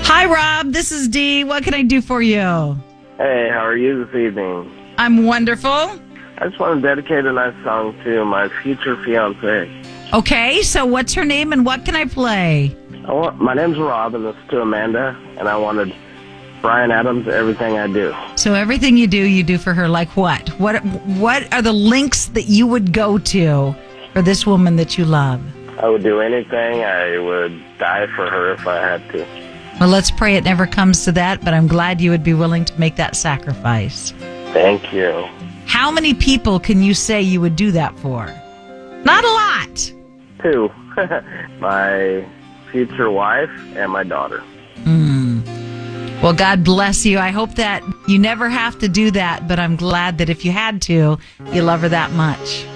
Hi, Rob. This is Dee. What can I do for you? Hey, how are you this evening? I'm wonderful. I just want to dedicate a nice song to my future fiance. Okay, so what's her name and what can I play? My name's Rob, and this is to Amanda, and I wanted Brian Adams, Everything I Do. So everything you do for her. Like what? What are the links that you would go to for this woman that you love? I would do anything. I would die for her if I had to. Well, let's pray it never comes to that, but I'm glad you would be willing to make that sacrifice. Thank you. How many people can you say you would do that for? Not a lot. 2. My future wife and my daughter. Well, God bless you. I hope that you never have to do that, but I'm glad that if you had to, you love her that much.